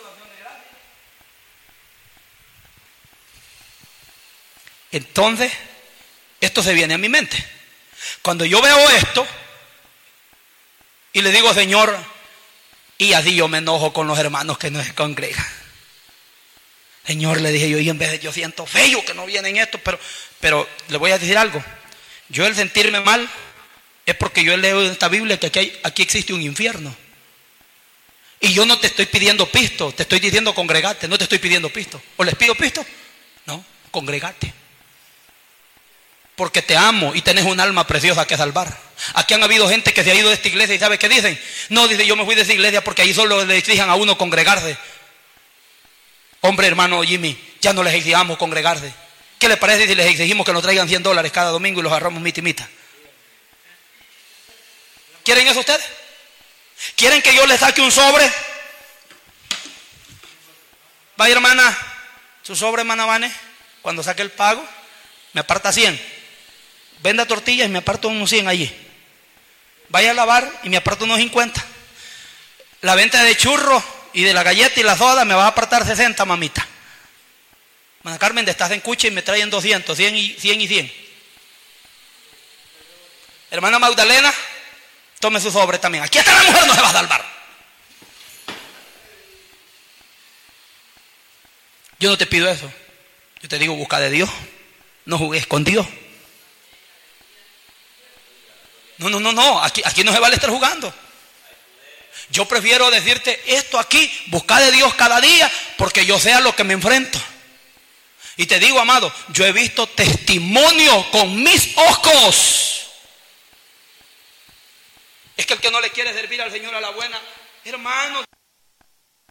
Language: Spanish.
Entonces, esto se viene a mi mente. Cuando yo veo esto y le digo, Señor, y así yo me enojo con los hermanos que no se congregan. Señor, le dije yo, y en vez de yo siento feo que no vienen estos, pero le voy a decir algo. Yo el sentirme mal es porque yo leo en esta Biblia que aquí existe un infierno. Y yo no te estoy pidiendo pisto, te estoy diciendo congregate, no te estoy pidiendo pisto. ¿O les pido pisto? No, congregate. Porque te amo y tenés un alma preciosa que salvar. Aquí han habido gente que se ha ido de esta iglesia y ¿sabe qué dicen? No, dice, yo me fui de esa iglesia porque ahí solo le exijan a uno congregarse. Hombre, hermano Jimmy, ya no les exigamos congregarse. ¿Qué les parece si les exigimos que nos traigan $100 cada domingo y los agarramos mitimita? ¿Quieren eso ustedes? ¿Quieren que yo les saque un sobre? Vaya, hermana, su sobre, hermana Vane, cuando saque el pago, me aparta 100. Venda tortillas y me aparto unos 100 allí. Vaya a lavar y me aparto unos 50. La venta de churros y de la galleta y la soda me va a apartar 60, mamita. Mana Carmen, de estás en cucha y me traen 200, 100 y 100. Hermana Magdalena, tome su sobre también. Aquí está la mujer, no se va a salvar. Yo no te pido eso. Yo te digo, busca de Dios. No jugues con Dios. No. Aquí no se vale estar jugando. Yo prefiero decirte esto aquí, busca de Dios cada día, porque yo sé a lo que me enfrento. Y te digo, amado, yo he visto testimonio con mis ojos. Es que el que no le quiere servir al Señor a la buena, hermano.